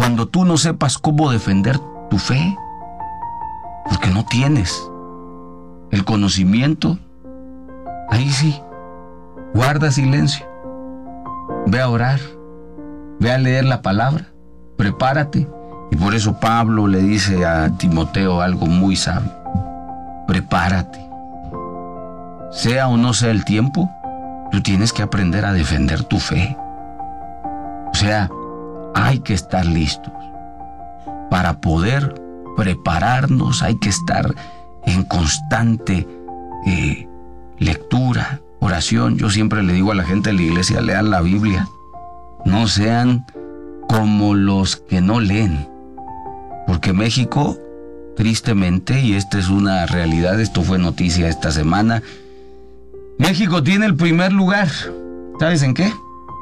cuando tú no sepas cómo defender tu fe, porque no tienes el conocimiento, ahí sí, guarda silencio. Ve a orar, ve a leer la palabra, prepárate. Y por eso Pablo le dice a Timoteo algo muy sabio: prepárate. Sea o no sea el tiempo, tú tienes que aprender a defender tu fe. O sea, hay que estar listos. Para poder prepararnos hay que estar en constante lectura, oración. Yo siempre le digo a la gente de la iglesia: lean la Biblia. No sean como los que no leen. Porque México, tristemente, y esta es una realidad, esto fue noticia esta semana, México tiene el primer lugar. ¿Sabes en qué?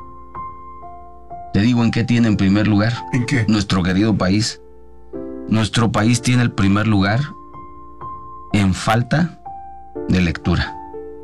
Te digo en qué tiene en primer lugar. ¿En qué? Nuestro querido país. Nuestro país tiene el primer lugar en falta de lectura.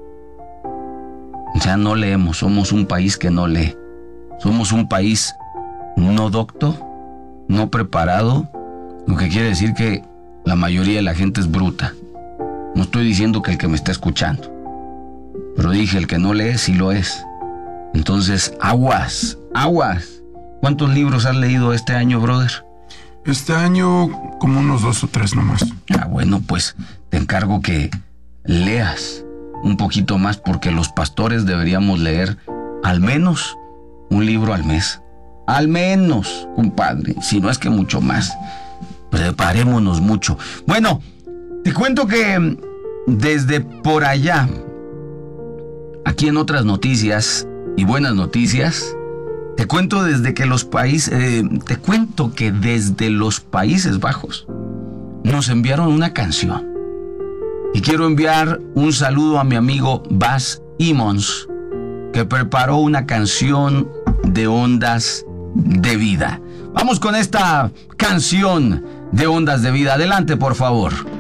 O sea, no leemos, somos un país que no lee. Somos un país no docto, no preparado, lo que quiere decir que la mayoría de la gente es bruta. No estoy diciendo que el que me está escuchando, pero dije, el que no lee sí lo es. Entonces, aguas. ¿Cuántos libros has leído este año, brother? Este año como unos 2 o 3 nomás. Bueno, pues te encargo que leas un poquito más, porque los pastores deberíamos leer al menos un libro al mes. Al menos, compadre, si no es que mucho más. Preparémonos mucho. Bueno, te cuento que desde por allá, aquí en otras noticias y buenas noticias, te cuento que desde los Países Bajos nos enviaron una canción. Y quiero enviar un saludo a mi amigo Bas Imons, que preparó una canción de Ondas de Vida. Vamos con esta canción de Ondas de Vida. Adelante, por favor.